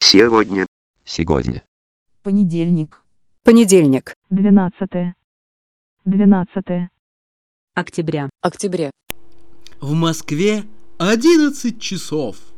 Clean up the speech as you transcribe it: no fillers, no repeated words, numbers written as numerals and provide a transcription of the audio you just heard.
Сегодня. Сегодня. Понедельник. Понедельник. 12 октября. Октября. В Москве 11 часов.